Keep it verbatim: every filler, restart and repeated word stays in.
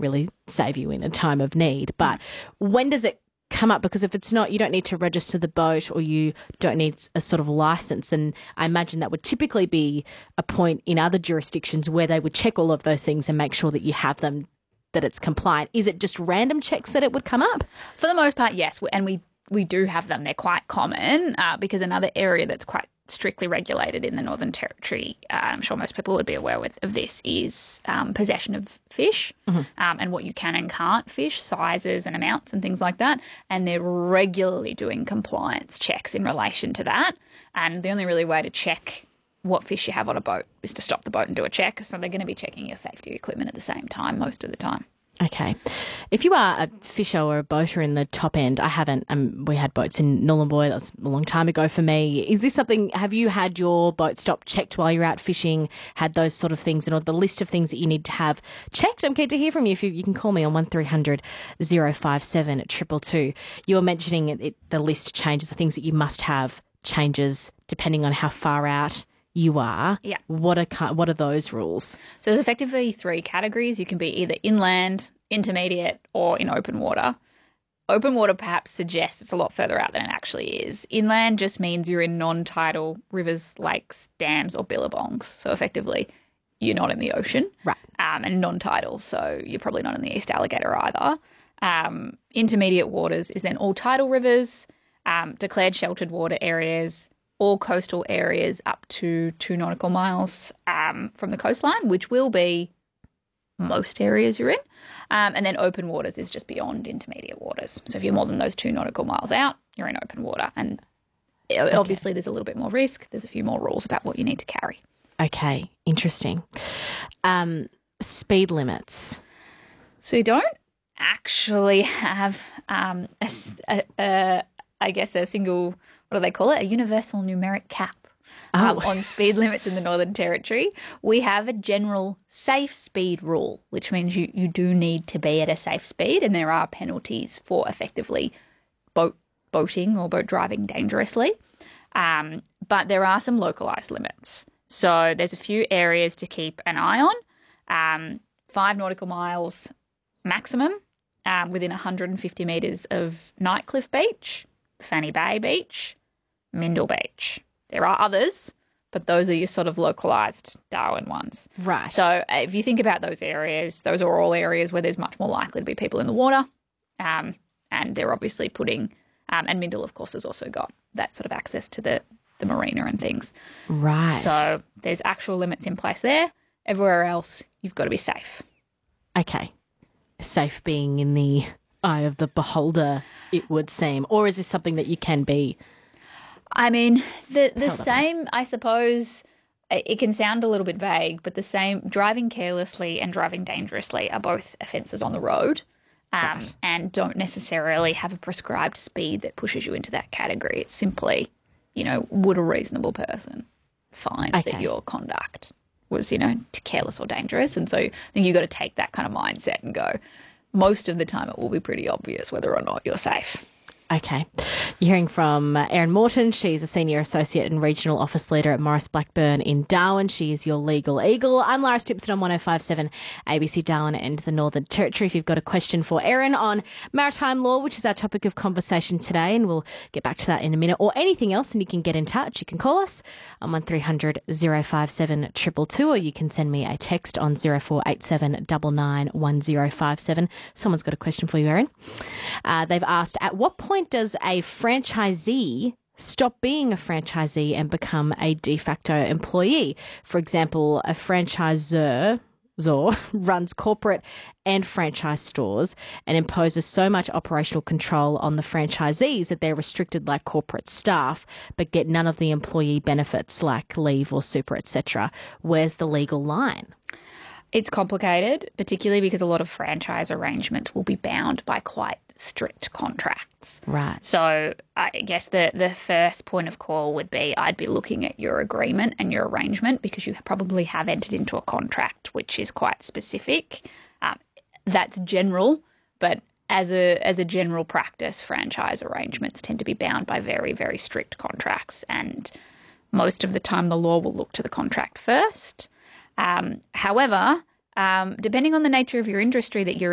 really save you in a time of need. But when does it come up? Because if it's not, you don't need to register the boat or you don't need a sort of license. And I imagine that would typically be a point in other jurisdictions where they would check all of those things and make sure that you have them, that it's compliant. Is it just random checks that it would come up? For the most part, yes. And we, we do have them. They're quite common uh, because another area that's quite strictly regulated in the Northern Territory, uh, I'm sure most people would be aware with, of this, is um, possession of fish mm-hmm. um, and what you can and can't fish, sizes and amounts and things like that. And they're regularly doing compliance checks in relation to that. And the only really way to check what fish you have on a boat is to stop the boat and do a check. So they're going to be checking your safety equipment at the same time most of the time. Okay. If you are a fisher or a boater in the top end, I haven't, um, we had boats in Nhulunbuy, that's a long time ago for me. Is this something, have you had your boat stop checked while you're out fishing, had those sort of things and all the list of things that you need to have checked? I'm keen to hear from you. If you, you can call me on one three hundred oh five seven two two two. You were mentioning it, it, the list changes, the things that you must have changes depending on how far out you are. Yeah. What are what are those rules? So there's effectively three categories. You can be either inland, intermediate, or in open water. Open water perhaps suggests it's a lot further out than it actually is. Inland just means you're in non-tidal rivers, lakes, dams, or billabongs. So effectively, you're not in the ocean. Right. Um, and non-tidal, so you're probably not in the East Alligator either. Um, intermediate waters is then all tidal rivers, um, declared sheltered water areas, all coastal areas up to two nautical miles um, from the coastline, which will be most areas you're in. Um, and then open waters is just beyond intermediate waters. So if you're more than those two nautical miles out, you're in open water. And okay. Obviously there's a little bit more risk. There's a few more rules about what you need to carry. Okay, interesting. Um, speed limits. So you don't actually have, um, a, a, a, I guess, a single... what do they call it? A universal numeric cap um, oh. on speed limits in the Northern Territory. We have a general safe speed rule, which means you, you do need to be at a safe speed, and there are penalties for effectively boat boating or boat driving dangerously. Um, but there are some localised limits. So there's a few areas to keep an eye on. Um, five nautical miles maximum um, within one hundred fifty metres of Nightcliff Beach, Fanny Bay Beach, Mindle Beach. There are others, but those are your sort of localised Darwin ones. Right. So if you think about those areas, those are all areas where there's much more likely to be people in the water, um, and they're obviously putting, um, and Mindle, of course, has also got that sort of access to the, the marina and things. Right. So there's actual limits in place there. Everywhere else, you've got to be safe. Okay. Safe being in the eye of the beholder, it would seem. Or is this something that you can be? I mean, the the same, I suppose, it can sound a little bit vague, but the same, driving carelessly and driving dangerously are both offences on the road um, right. and don't necessarily have a prescribed speed that pushes you into that category. It's simply, you know, would a reasonable person find okay. that your conduct was, you know, careless or dangerous? And so I think you've got to take that kind of mindset and go, most of the time it will be pretty obvious whether or not you're safe. Okay. You're hearing from uh, Erin Morton. She's a Senior Associate and Regional Office Leader at Maurice Blackburn in Darwin. She is your legal eagle. I'm Lara Stimpson on one oh five point seven A B C Darwin and the Northern Territory. If you've got a question for Erin on maritime law, which is our topic of conversation today, and we'll get back to that in a minute, or anything else, and you can get in touch. You can call us on one three hundred oh five seven two two two, or you can send me a text on oh four eight seven nine nine one oh five seven. Someone's got a question for you, Erin. Uh, they've asked, at what point does a franchisee stop being a franchisee and become a de facto employee? For example, a franchisor runs corporate and franchise stores and imposes so much operational control on the franchisees that they're restricted like corporate staff but get none of the employee benefits like leave or super, et cetera. Where's the legal line? It's complicated, particularly because a lot of franchise arrangements will be bound by quite strict contracts. Right. So I guess the, the first point of call would be I'd be looking at your agreement and your arrangement, because you probably have entered into a contract which is quite specific. Um, that's general, but as a as a general practice, franchise arrangements tend to be bound by very, very strict contracts, and most of the time the law will look to the contract first. Um, however, um, depending on the nature of your industry that you're